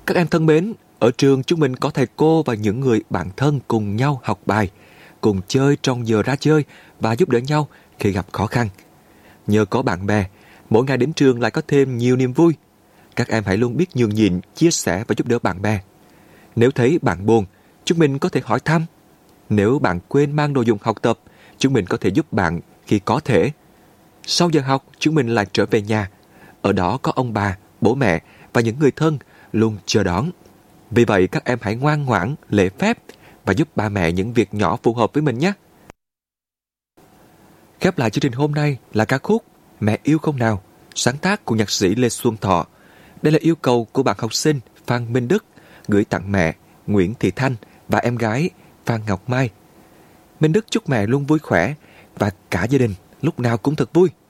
Các em thân mến, ở trường chúng mình có thầy cô và những người bạn thân cùng nhau học bài, cùng chơi trong giờ ra chơi và giúp đỡ nhau khi gặp khó khăn. Nhờ có bạn bè, mỗi ngày đến trường lại có thêm nhiều niềm vui. Các em hãy luôn biết nhường nhịn, chia sẻ và giúp đỡ bạn bè. Nếu thấy bạn buồn, chúng mình có thể hỏi thăm. Nếu bạn quên mang đồ dùng học tập, chúng mình có thể giúp bạn khi có thể. Sau giờ học, chúng mình lại trở về nhà. Ở đó có ông bà, bố mẹ và những người thân luôn chờ đón. Vì vậy các em hãy ngoan ngoãn, lễ phép và giúp ba mẹ những việc nhỏ phù hợp với mình nhé. Khép lại chương trình hôm nay là ca khúc Mẹ yêu không nào, sáng tác của nhạc sĩ Lê Xuân Thọ. Đây là yêu cầu của bạn học sinh Phan Minh Đức gửi tặng mẹ Nguyễn Thị Thanh và em gái Phan Ngọc Mai. Minh Đức chúc mẹ luôn vui khỏe và cả gia đình lúc nào cũng thật vui.